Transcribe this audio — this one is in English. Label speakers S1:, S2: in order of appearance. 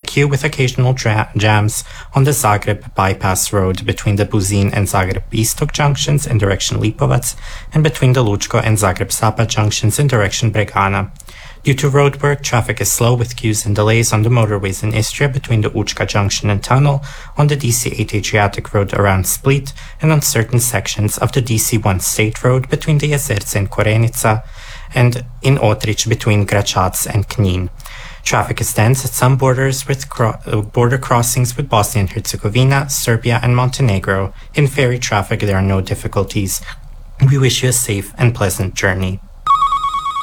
S1: queue with occasional jams on the Zagreb bypass road between the Buzin and Zagreb Istok junctions in direction Lipovac and between the Lučko and Zagreb Sapa junctions in direction Bregana. Due to roadwork, traffic is slow with queues and delays on the motorways in Istria between the Učka junction and tunnel, on the DC8 Adriatic road around Split, and on certain sections of the DC1 state road between the Jezerce and Korenica, and in Otrich between Gračac and Knin. Traffic is dense at some borders with border crossings with Bosnia and Herzegovina, Serbia, and Montenegro. In ferry traffic, there are no difficulties. We wish you a safe and pleasant journey.